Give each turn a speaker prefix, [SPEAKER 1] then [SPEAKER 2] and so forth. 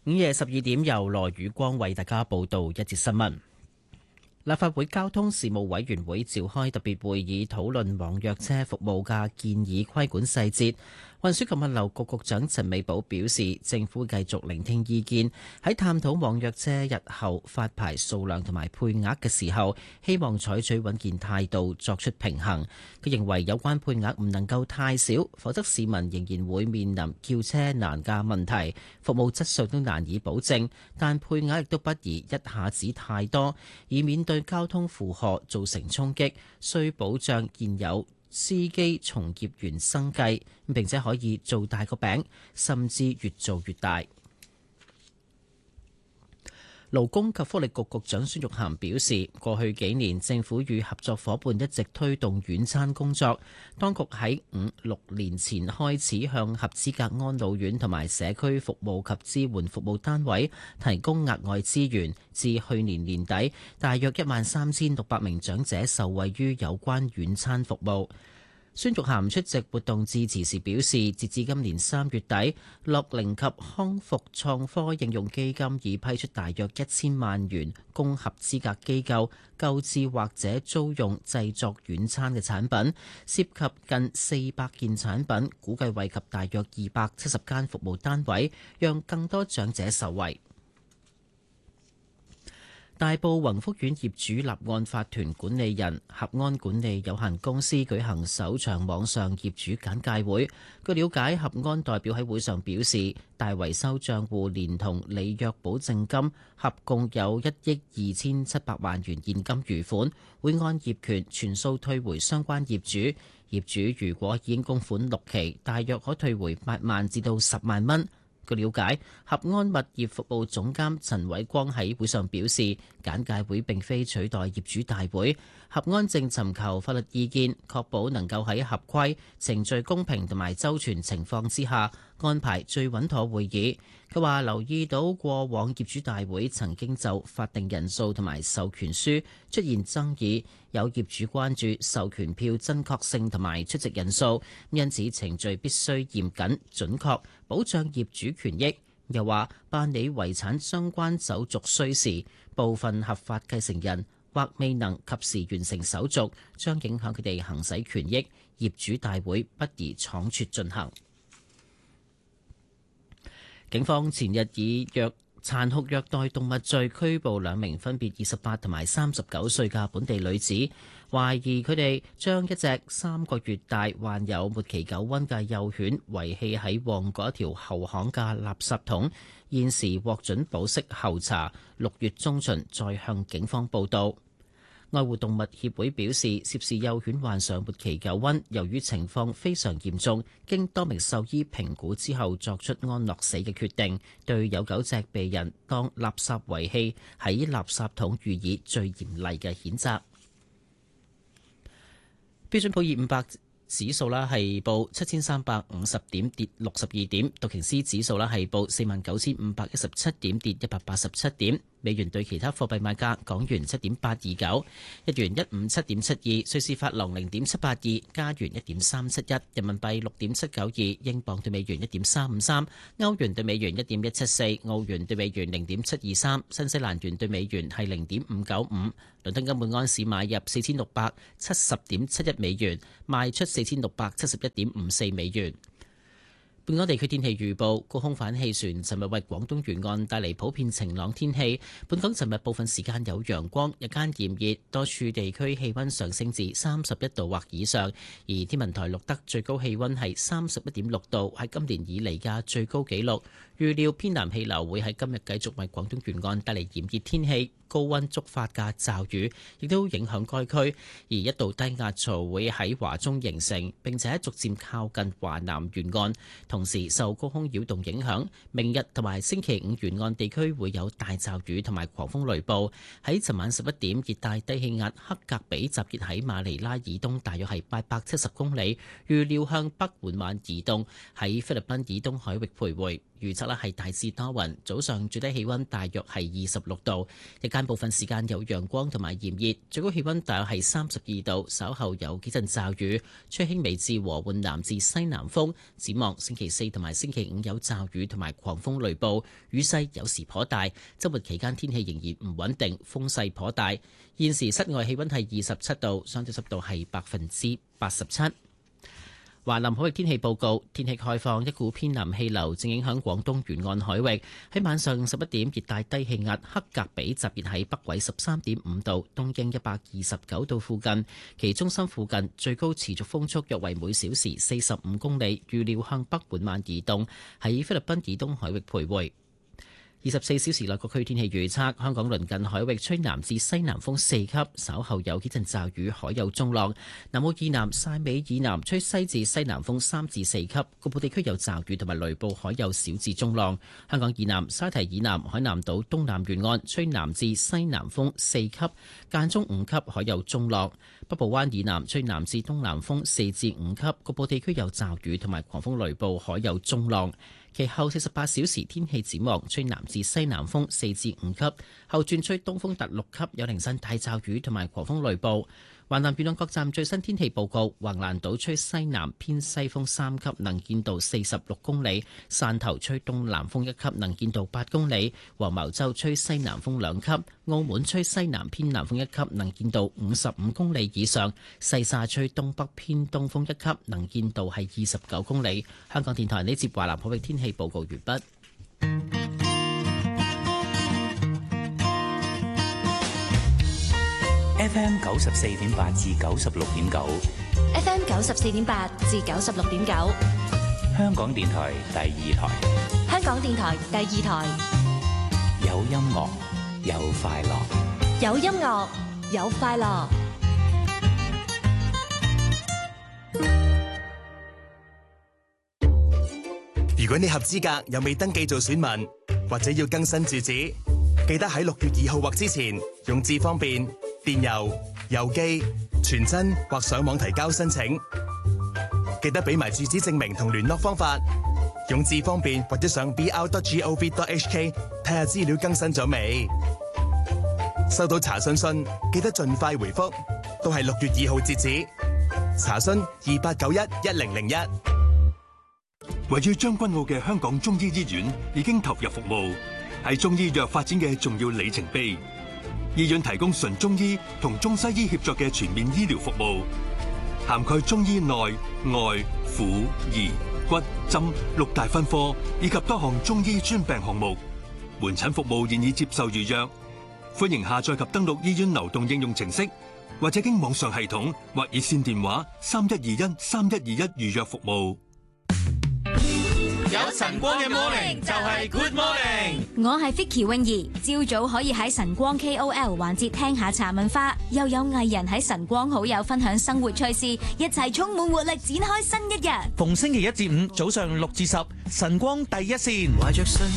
[SPEAKER 1] 午夜12點，由羅宇光為大家報道一節新聞。立法會交通事務委員會召開特別會議，討論網約車服務嘅建議規管細節。運輸及物流局局長陳美寶表示，政府繼續聆聽意見，喺探討網約車日後發牌數量同埋配額嘅時候，希望採取穩健態度作出平衡。佢認為有關配額唔能夠太少，否則市民仍然會面臨叫車難嘅問題，服務質素都難以保證。但配額亦都不宜一下子太多，以免對交通負荷造成衝擊，需保障現有司機從業員生計，並且可以做大個餅，甚至越做越大。勞工及福利局局長孫玉菡表示，過去幾年政府與合作伙伴一直推動院餐工作，當局喺5-6年前開始向合資格安老院同埋社區服務及支援服務單位提供額外資源，至去年年底，大約13600名長者受惠於有關院餐服務。孫玉菡出席活動致辭時表示，截至今年3月底，樂齡及康復創科應用基金已批出大約1000萬元，供合資格機構購置或者租用製作院餐嘅產品，涉及近400件產品，估計惠及大約270間服務單位，讓更多長者受惠。大埔宏福苑業主立案法團管理人合安管理有限公司舉行首場網上業主簡介會。據了解，合安代表喺會上表示，大維修賬戶連同履約保證金合共有1億2700萬元現金餘款，會按業權全數退回相關業主。業主如果已經供款6期，大約可退回8萬至到10萬蚊。據了解，合安物業服務總監陳偉光喺會上表示，簡介會並非取代業主大會，合安正尋求法律意見，確保能夠喺合規、程序公平同埋周全情況之下安排最穩妥會議。佢話留意到過往業主大會曾經就法定人數同埋授權書出現爭議，有業主關注授權票真確性同埋出席人數，因此程序必須嚴謹準確，保障業主權益。又話辦理遺產相關手續需時，部分合法繼承人或未能及時完成手續，將影響佢哋行使權益。業主大會不宜倉促進行。警方前日以殘酷虐待動物罪拘捕2名分別28同埋39歲嘅本地女子，懷疑佢哋將一隻3個月大患有末期狗瘟嘅幼犬遺棄喺旺角一條後巷嘅垃圾桶，現時獲准保釋候查，6月中旬再向警方報到。愛護動物協會表示，涉事幼犬患上末期狗瘟，由於情況非常嚴重，經多名獸醫評估之後作出安樂死嘅決定，對有狗隻被人當垃圾遺棄喺垃圾桶予以最嚴厲嘅譴責。標準普爾500指數啦係報7350點，跌62點；道瓊斯指數啦係報49517點，跌187點。美元對其他貨幣賣價：港元7.829，日元157.72，瑞士法郎0.782，加元1.371，人民幣6.792，英鎊對美元1.353，歐元對美元1.174，澳元對美元0.723，新西蘭元對美元係0.595。倫敦金每安士買入4670.71美元，賣出4671.54美元。本港地區天氣預報：高空反氣旋尋日為廣東沿岸帶嚟普遍晴朗天氣。本港尋日部分時間有陽光，日間炎熱，多處地區氣温上升至31度或以上。而天文台錄得最高氣温係31.6度，係今年以嚟嘅最高紀錄。預料偏南氣流會喺今日繼續為廣東沿岸帶嚟炎熱天氣。高溫觸發嘅驟雨亦都影響該區，而一道低壓槽會喺華中形成，並且逐漸靠近華南沿岸。同時受高空擾動影響，明日同埋星期五沿岸地區會有大驟雨同埋狂風雷暴。喺尋晚11點，熱帶低氣壓克格比集結喺馬尼拉以東大約係870公里，預料向北緩慢移動，喺菲律賓以東海域徘徊。 預測係大致多雲，早上最低氣溫大約係26度，日間部分時間有陽光同埋炎熱，最高氣溫大約係32度，稍後有幾陣驟雨，吹輕微至和緩南至西南風。展望星期4同埋星期5有驟雨同埋狂風雷暴，雨勢有時頗大。週末期間天氣仍然唔穩定，風勢頗大。現時室外氣溫係27度，相對濕度係87%。華南海域天氣報告，天氣概況，一股偏南氣流正影響廣東沿岸海域。喺晚上11點，熱帶低氣壓克格比集結喺北緯13.5度、東經129度附近，其中心附近最高持續風速約為每小時45公里，預料向北緩慢移動，喺菲律賓以東海域徘徊。24小時內各區天氣預測，香港鄰近海域吹南至西南風4級，稍後有幾陣驟雨，海有中浪。南澳以南、汕尾以南吹西至西南風3至4級，局部地區有驟雨同埋雷暴，海有小至中浪。香港以南、沙堤以南、海南島東南沿岸吹南至西南風4級，間中5級，海有中浪。北部灣以南吹南至東南風4至5級，局部地區有驟雨同埋狂風雷暴，海有中浪。其後48小時天氣展望，吹南至西南風4至5級，後轉吹東風達6級，有零星大驟雨同埋狂風雷暴。華南沿岸各站最新天氣報告：橫瀾島吹西南偏西風3級，能見度46公里；汕頭吹東南風1級，能見度8公里；黃茅洲吹西南風2級；澳門吹西南偏南風1級，能見度55公里以上；西沙吹東北偏東風1級，能見度係29公里。香港電台呢節華南海域天氣報告完畢。
[SPEAKER 2] FM 94.8至96.9
[SPEAKER 3] ，FM 94.8至96.9，
[SPEAKER 2] 香港電台第2台，
[SPEAKER 3] 香港電台第2台，
[SPEAKER 2] 有音樂有快樂，
[SPEAKER 3] 有音樂有快樂。
[SPEAKER 4] 如果你合資格又未登記做選民，或者要更新住址，記得喺6月2號或之前用智方便、電郵、郵寄、傳真或上網提交申請。記得俾埋住址證明同聯絡方法。用智方便或者上 br.gov.hk 睇下資料更新咗未。收到查詢信記得盡快回覆，都係6月2號截止。查詢28911001。
[SPEAKER 5] 位於將軍澳嘅香港中醫醫院已經投入服務，係中醫藥發展嘅重要里程碑。醫院提供純中醫同中西醫協作嘅全面醫療服務，涵蓋中醫內、外、婦、兒、骨、針6大分科，以及多項中醫專病項目。門診服務現已接受預約，歡迎下載及登錄醫院流動應用程式，或者經網上系統或熱線電話31213121預約服務。
[SPEAKER 6] 有晨光嘅 morning 就係 good morning。
[SPEAKER 3] 我係 Vicky 泳兒，朝早可以喺晨光 KOL 環節聽下茶文化，又有藝人喺晨光好友分享生活趣事，一齊充滿活力展開新一日。
[SPEAKER 6] 逢星期1至5早上6至10，晨光第一線。